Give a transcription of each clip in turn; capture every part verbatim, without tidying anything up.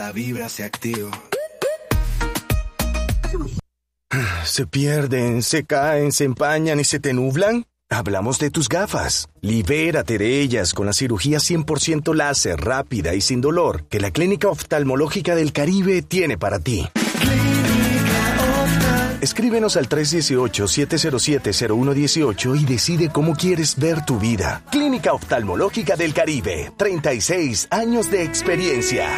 la vibra se activa. ¿Se pierden, se caen, se empañan y se te nublan? Hablamos de tus gafas. Libérate de ellas con la cirugía cien por ciento láser, rápida y sin dolor que la Clínica Oftalmológica del Caribe tiene para ti. Escríbenos al tres uno ocho, siete cero siete, cero uno uno ocho y decide cómo quieres ver tu vida. Clínica Oftalmológica del Caribe, treinta y seis años de experiencia.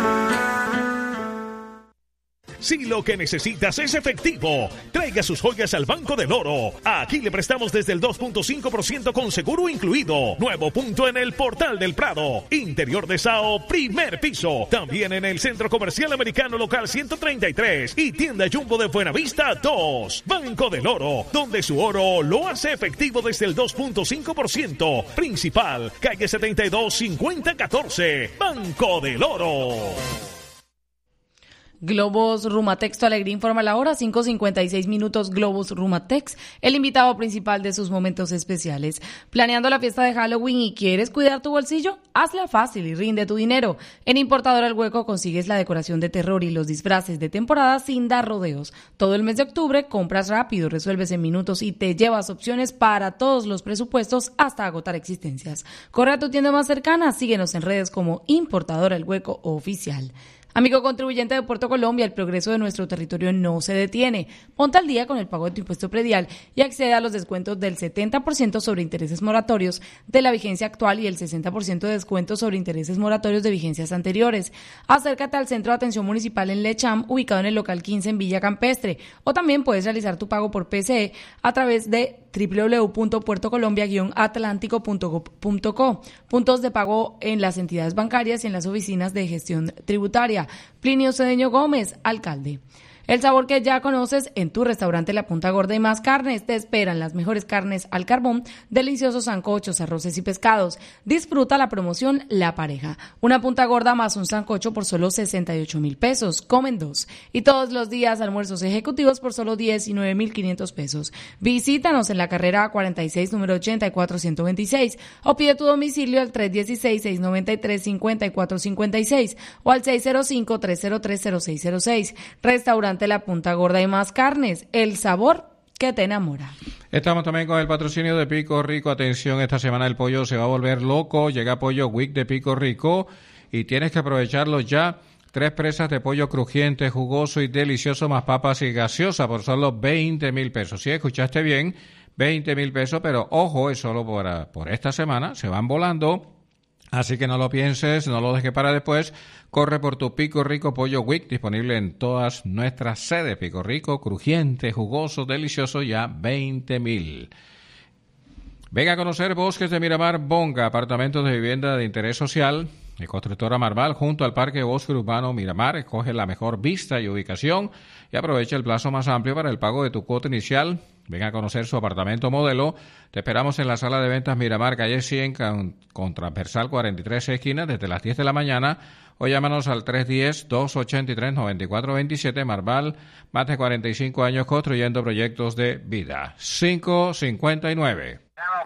Si lo que necesitas es efectivo, traiga sus joyas al Banco del Oro. Aquí le prestamos desde el dos punto cinco por ciento con seguro incluido. Nuevo punto en el Portal del Prado. Interior de Sao, primer piso. También en el Centro Comercial Americano Local ciento treinta y tres y Tienda Jumbo de Buenavista dos. Banco del Oro, donde su oro lo hace efectivo desde el dos punto cinco por ciento. Principal, calle setenta y dos, cincuenta catorce. Banco del Oro. Globos Rumatex, tu alegría informa la hora, cinco cincuenta y seis minutos. Globos Rumatex, el invitado principal de sus momentos especiales. ¿Planeando la fiesta de Halloween y quieres cuidar tu bolsillo? Hazla fácil y rinde tu dinero. En Importadora El Hueco consigues la decoración de terror y los disfraces de temporada sin dar rodeos. Todo el mes de octubre compras rápido, resuelves en minutos y te llevas opciones para todos los presupuestos hasta agotar existencias. Corre a tu tienda más cercana, síguenos en redes como Importadora El Hueco Oficial. Amigo contribuyente de Puerto Colombia, el progreso de nuestro territorio no se detiene. Ponte al día con el pago de tu impuesto predial y accede a los descuentos del setenta por ciento sobre intereses moratorios de la vigencia actual y el sesenta por ciento de descuentos sobre intereses moratorios de vigencias anteriores. Acércate al Centro de Atención Municipal en Lecham, ubicado en el local quince en Villa Campestre, o también puedes realizar tu pago por P C E a través de doble u doble u doble u punto puerto colombia guion atlántico punto gob punto co. Puntos de pago en las entidades bancarias y en las oficinas de gestión tributaria. Plinio Cedeño Gómez, alcalde. El sabor que ya conoces en tu restaurante La Punta Gorda y Más Carnes. Te esperan las mejores carnes al carbón, deliciosos sancochos, arroces y pescados. Disfruta la promoción La Pareja. Una punta gorda más un sancocho por solo sesenta y ocho mil pesos. Comen dos. Y todos los días almuerzos ejecutivos por solo diecinueve mil quinientos pesos. Visítanos en la carrera cuarenta y seis, número ochenta y cuatro, ciento veintiséis. O pide tu domicilio al tres uno seis, seis nueve tres, cinco cuatro cinco seis o al seis cero cinco, tres cero tres, cero seis cero seis. Restaurante La Punta Gorda y Más Carnes, el sabor que te enamora. Estamos también con el patrocinio de Pico Rico. Atención, esta semana el pollo se va a volver loco. Llega Pollo Week de Pico Rico y tienes que aprovecharlo ya. Tres presas de pollo crujiente, jugoso y delicioso, más papas y gaseosa por solo veinte mil pesos. Sí, escuchaste bien, veinte mil pesos, pero ojo, es solo por, por esta semana, se van volando. Así que no lo pienses, no lo dejes para después. Corre por tu Pico Rico Pollo Week, disponible en todas nuestras sedes. Pico Rico, crujiente, jugoso, delicioso, ya veinte mil. Venga a conocer Bosques de Miramar Bonga, apartamentos de vivienda de interés social. El Constructora Marval, junto al Parque Bosque Urbano Miramar, escoge la mejor vista y ubicación y aprovecha el plazo más amplio para el pago de tu cuota inicial. Ven a conocer su apartamento modelo. Te esperamos en la sala de ventas Miramar, calle cien, con, con transversal cuarenta y tres esquinas, desde las diez de la mañana. O llámanos al tres uno cero, dos ocho tres, nueve cuatro dos siete. Marval, más de cuarenta y cinco años construyendo proyectos de vida. cinco cincuenta y nueve.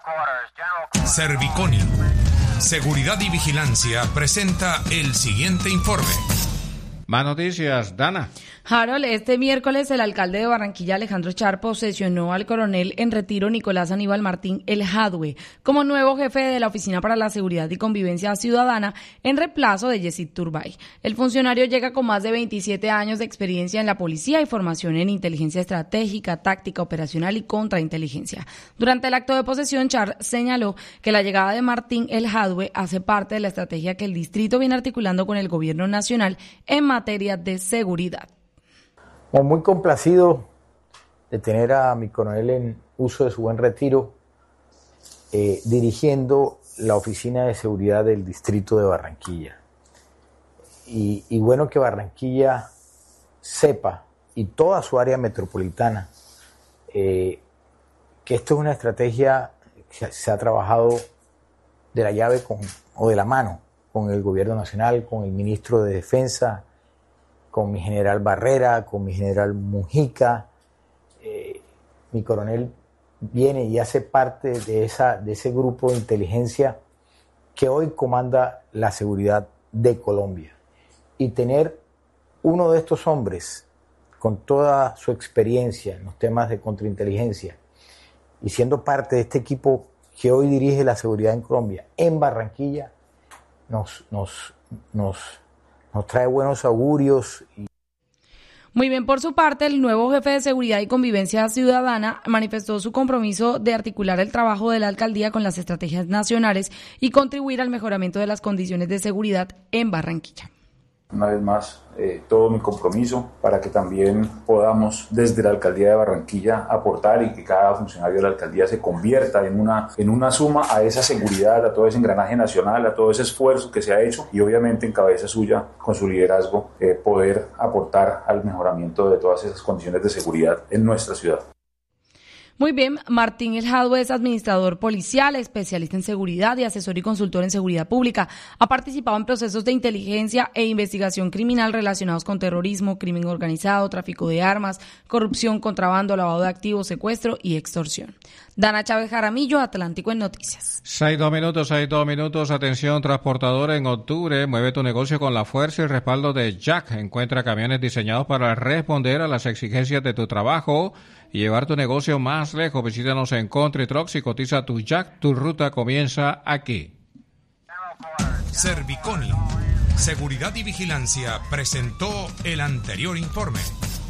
Serviconi, Seguridad y Vigilancia, presenta el siguiente informe. Más noticias, Dana. Harold, este miércoles el alcalde de Barranquilla, Alejandro Char, posesionó al coronel en retiro Nicolás Aníbal Martín El Jadwe como nuevo jefe de la Oficina para la Seguridad y Convivencia Ciudadana en reemplazo de Yesid Turbay. El funcionario llega con más de veintisiete años de experiencia en la policía y formación en inteligencia estratégica, táctica, operacional y contrainteligencia. Durante el acto de posesión, Char señaló que la llegada de Martín El Jadwe hace parte de la estrategia que el distrito viene articulando con el gobierno nacional en materia de seguridad. Muy complacido de tener a mi coronel en uso de su buen retiro, eh, dirigiendo la Oficina de Seguridad del Distrito de Barranquilla. Y, y bueno que Barranquilla sepa, y toda su área metropolitana, eh, que esto es una estrategia que se ha trabajado de la llave con, o de la mano con el gobierno nacional, con el ministro de Defensa, con mi general Barrera, con mi general Mujica. Eh, mi coronel viene y hace parte de, esa, de ese grupo de inteligencia que hoy comanda la seguridad de Colombia. y tener uno de estos hombres con toda su experiencia en los temas de contrainteligencia y siendo parte de este equipo que hoy dirige la seguridad en Colombia, en Barranquilla, nos, nos, nos, nos trae buenos augurios. Y Muy bien, por su parte, el nuevo jefe de Seguridad y Convivencia Ciudadana manifestó su compromiso de articular el trabajo de la alcaldía con las estrategias nacionales y contribuir al mejoramiento de las condiciones de seguridad en Barranquilla. Una vez más, eh, todo mi compromiso para que también podamos desde la Alcaldía de Barranquilla aportar y que cada funcionario de la Alcaldía se convierta en una, en una suma a esa seguridad, a todo ese engranaje nacional, a todo ese esfuerzo que se ha hecho y obviamente en cabeza suya, con su liderazgo, eh, poder aportar al mejoramiento de todas esas condiciones de seguridad en nuestra ciudad. Muy bien, Martín El Jadue es administrador policial, especialista en seguridad y asesor y consultor en seguridad pública. Ha participado en procesos de inteligencia e investigación criminal relacionados con terrorismo, crimen organizado, tráfico de armas, corrupción, contrabando, lavado de activos, secuestro y extorsión. Dana Chávez Jaramillo, Atlántico en Noticias. Seis, dos minutos, seis, dos minutos. Atención, transportador, en octubre mueve tu negocio con la fuerza y respaldo de Jack. Encuentra camiones diseñados para responder a las exigencias de tu trabajo y llevar tu negocio más lejos. Visítanos en Country Trucks y cotiza tu Jack. Tu ruta comienza aquí. Serviconi, Seguridad y Vigilancia, presentó el anterior informe.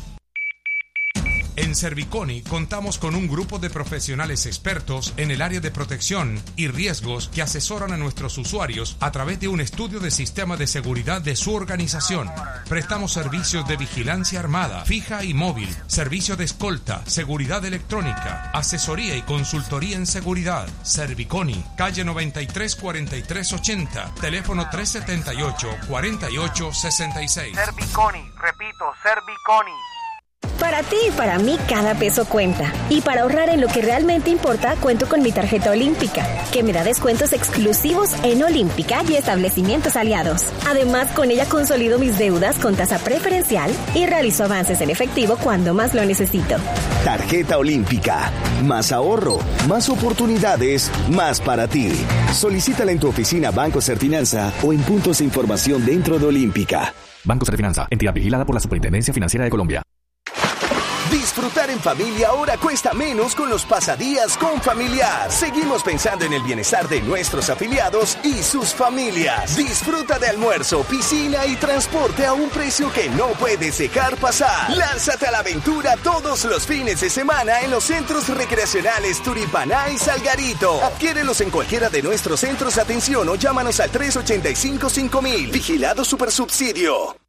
En Serviconi contamos con un grupo de profesionales expertos en el área de protección y riesgos que asesoran a nuestros usuarios a través de un estudio de sistema de seguridad de su organización. Prestamos servicios de vigilancia armada, fija y móvil, servicio de escolta, seguridad electrónica, asesoría y consultoría en seguridad. Serviconi, calle noventa y tres cuarenta y tres ochenta, teléfono tres setenta y ocho cuarenta y ocho sesenta y seis. Serviconi, repito, Serviconi. Para ti y para mí cada peso cuenta. Y para ahorrar en lo que realmente importa, cuento con mi tarjeta Olímpica, que me da descuentos exclusivos en Olímpica y establecimientos aliados. Además, con ella consolido mis deudas con tasa preferencial y realizo avances en efectivo cuando más lo necesito. Tarjeta Olímpica. Más ahorro, más oportunidades, más para ti. Solicítala en tu oficina Banco Serfinanza o en puntos de información dentro de Olímpica. Banco Serfinanza, entidad vigilada por la Superintendencia Financiera de Colombia. Disfrutar en familia ahora cuesta menos con los pasadías con Familiar. Seguimos pensando en el bienestar de nuestros afiliados y sus familias. Disfruta de almuerzo, piscina y transporte a un precio que no puedes dejar pasar. Lánzate a la aventura todos los fines de semana en los centros recreacionales Turipaná y Salgarito. Adquiérelos en cualquiera de nuestros centros de atención o llámanos al tres ochenta y cinco cinco mil. Vigilado Supersubsidio.